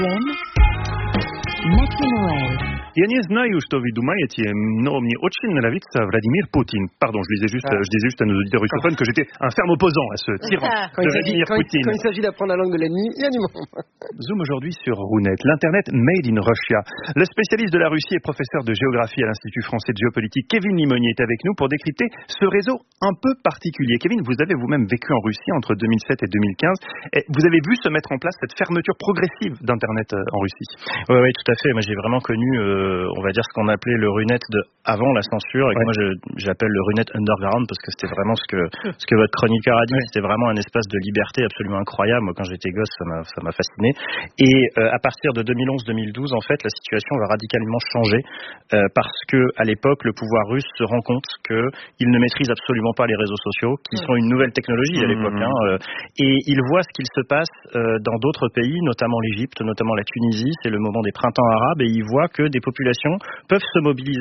Mathieu Noël. Я не знаю, что вы думаете, но мне очень нравится Владимир Poutine. Pardon, je disais juste à nos auditeurs russophones que j'étais un ferme opposant à ce tyran de Vladimir Poutine. Quand il s'agit d'apprendre la langue de l'ennemi, il y a du monde. Zoom aujourd'hui sur Runet, l'Internet made in Russia. Le spécialiste de la Russie et professeur de géographie à l'Institut français de géopolitique, Kevin Limonier, est avec nous pour décrypter ce réseau un peu particulier. Kevin, vous avez vous-même vécu en Russie entre 2007 et 2015. Et vous avez vu se mettre en place cette fermeture progressive d'Internet en Russie. Oui, tout à fait. Moi, j'ai vraiment connu, on va dire, ce qu'on appelait le Runet avant la censure, et que moi, j'appelle le Runet underground, parce que c'était vraiment ce que votre chroniqueur a dit. Ouais. C'était vraiment un espace de liberté absolument incroyable. Moi, quand j'étais gosse, ça m'a fasciné. Et à partir de 2011-2012, en fait, la situation va radicalement changer, parce que à l'époque, le pouvoir russe se rend compte qu'il ne maîtrise absolument pas les réseaux sociaux, qui sont une nouvelle technologie à l'époque, et il voit ce qu'il se passe dans d'autres pays, notamment l'Égypte, notamment la Tunisie. C'est le moment des printemps arabes, et il voit que des populations peuvent se mobiliser